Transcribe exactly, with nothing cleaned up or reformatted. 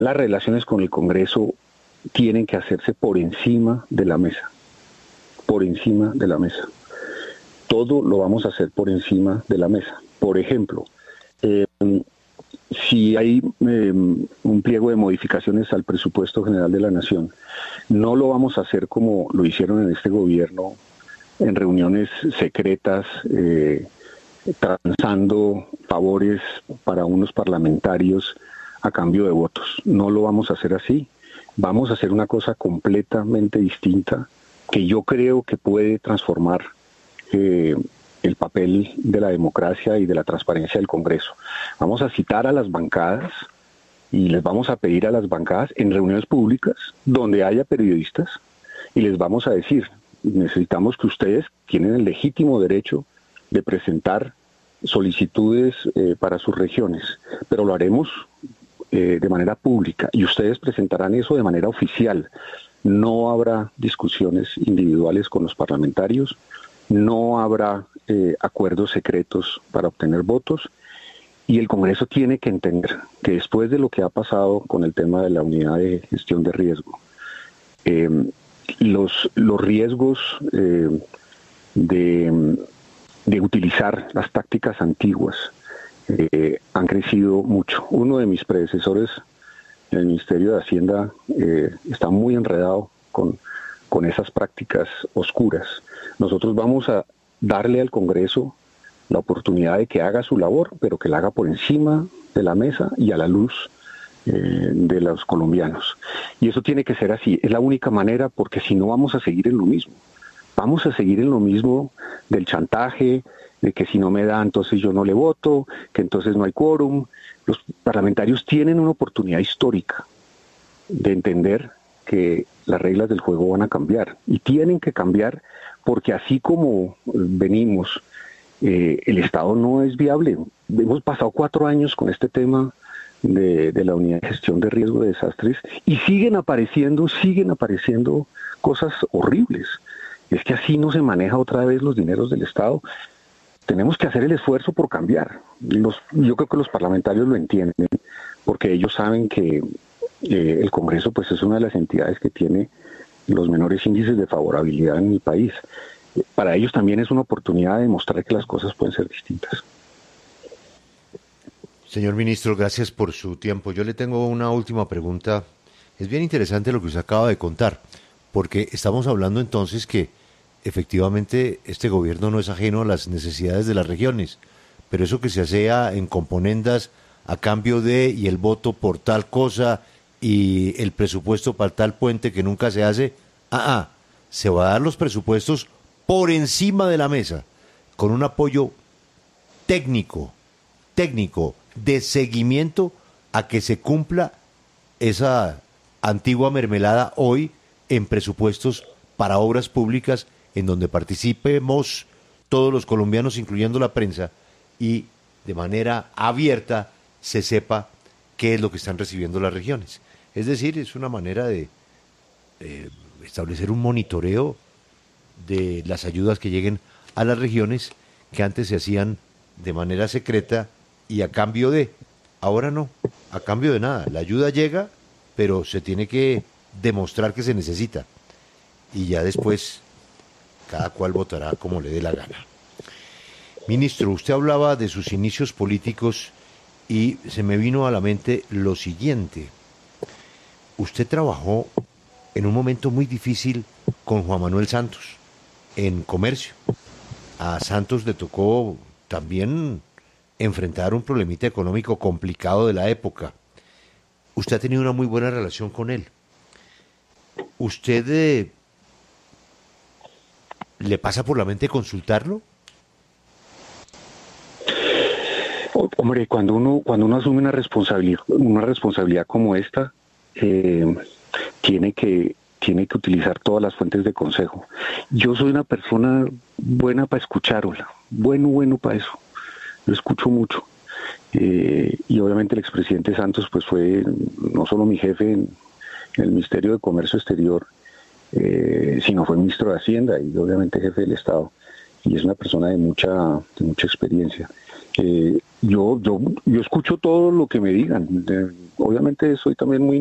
las relaciones con el Congreso tienen que hacerse por encima de la mesa, por encima de la mesa. Todo lo vamos a hacer por encima de la mesa. Por ejemplo, eh, si hay eh, un pliego de modificaciones al presupuesto general de la Nación, no lo vamos a hacer como lo hicieron en este gobierno, en reuniones secretas, eh, transando favores para unos parlamentarios a cambio de votos. No lo vamos a hacer así. Vamos a hacer una cosa completamente distinta que yo creo que puede transformar eh, el papel de la democracia y de la transparencia del Congreso. Vamos a citar a las bancadas y les vamos a pedir a las bancadas en reuniones públicas donde haya periodistas y les vamos a decir, necesitamos que ustedes tienen el legítimo derecho de presentar solicitudes eh, para sus regiones, pero lo haremos eh, de manera pública y ustedes presentarán eso de manera oficial. No habrá discusiones individuales con los parlamentarios, no habrá eh, acuerdos secretos para obtener votos y el Congreso tiene que entender que después de lo que ha pasado con el tema de la unidad de gestión de riesgo, eh, los, los riesgos eh, de... de utilizar las tácticas antiguas eh, han crecido mucho. Uno de mis predecesores en el Ministerio de Hacienda eh, está muy enredado con, con esas prácticas oscuras. Nosotros vamos a darle al Congreso la oportunidad de que haga su labor, pero que la haga por encima de la mesa y a la luz eh, de los colombianos. Y eso tiene que ser así. Es la única manera, porque si no vamos a seguir en lo mismo. Vamos a seguir en lo mismo del chantaje, de que si no me da, entonces yo no le voto, que entonces no hay quórum. Los parlamentarios tienen una oportunidad histórica de entender que las reglas del juego van a cambiar. Y tienen que cambiar porque así como venimos, eh, el Estado no es viable. Hemos pasado cuatro años con este tema de, de la unidad de gestión de riesgo de desastres y siguen apareciendo, siguen apareciendo cosas horribles. Es que así no se maneja otra vez los dineros del Estado. Tenemos que hacer el esfuerzo por cambiar. Los, yo creo que los parlamentarios lo entienden, porque ellos saben que eh, el Congreso pues es una de las entidades que tiene los menores índices de favorabilidad en el país. Para ellos también es una oportunidad de demostrar que las cosas pueden ser distintas. Señor ministro, gracias por su tiempo. Yo le tengo una última pregunta. Es bien interesante lo que usted acaba de contar, porque estamos hablando entonces que efectivamente este gobierno no es ajeno a las necesidades de las regiones, pero eso que se hacía en componendas a cambio de y el voto por tal cosa y el presupuesto para tal puente que nunca se hace, ah, ah, se va a dar los presupuestos por encima de la mesa, con un apoyo técnico, técnico, de seguimiento a que se cumpla esa antigua mermelada hoy en presupuestos para obras públicas en donde participemos todos los colombianos, incluyendo la prensa, y de manera abierta se sepa qué es lo que están recibiendo las regiones. Es decir, es una manera de eh, establecer un monitoreo de las ayudas que lleguen a las regiones que antes se hacían de manera secreta y a cambio de, ahora no, a cambio de nada. La ayuda llega, pero se tiene que demostrar que se necesita. Y ya después cada cual votará como le dé la gana. Ministro, usted hablaba de sus inicios políticos y se me vino a la mente lo siguiente. Usted trabajó en un momento muy difícil con Juan Manuel Santos, en comercio. A Santos le tocó también enfrentar un problemita económico complicado de la época. Usted ha tenido una muy buena relación con él. ¿Usted eh, le pasa por la mente consultarlo? Hombre, cuando uno cuando uno asume una responsabilidad una responsabilidad como esta, eh, tiene que tiene que utilizar todas las fuentes de consejo. Yo soy una persona buena para escucharla, bueno bueno para eso. Lo escucho mucho. Eh, y obviamente el expresidente Santos pues fue no solo mi jefe en, en el Ministerio de Comercio Exterior, eh, sino fue ministro de Hacienda y obviamente jefe del Estado. Y es una persona de mucha de mucha experiencia. Eh, Yo, yo, yo escucho todo lo que me digan. De- obviamente soy también muy